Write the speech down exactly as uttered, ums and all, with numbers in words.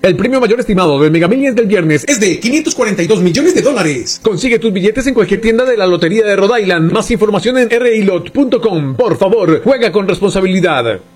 El premio mayor estimado del Mega Millions del viernes es de quinientos cuarenta y dos millones de dólares. Consigue tus billetes en cualquier tienda de la Lotería de Rhode Island. Más información en r i lot punto com. Por favor, juega con responsabilidad.